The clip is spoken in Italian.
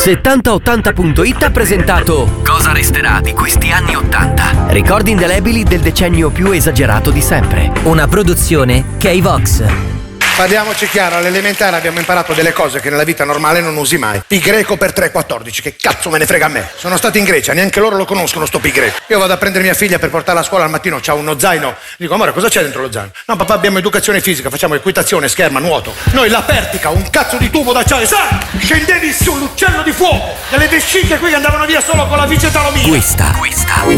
7080.it ha presentato Cosa resterà di questi anni 80? Ricordi indelebili del decennio più esagerato di sempre. Una produzione K-Vox. Parliamoci chiaro, all'elementare abbiamo imparato delle cose che nella vita normale non usi mai. Pi greco per 3,14, che cazzo me ne frega a me? Sono stato in Grecia, neanche loro lo conoscono sto pi greco. Io vado a prendere mia figlia per portarla a scuola al mattino, c'ha uno zaino. Dico, amore, cosa c'è dentro lo zaino? No papà, abbiamo educazione fisica, facciamo equitazione, scherma, nuoto. Noi la pertica, un cazzo di tubo d'acciaio, sai? Scendevi su l'uccello di fuoco, delle vesciche qui che andavano via solo con la vicetalomia. Questa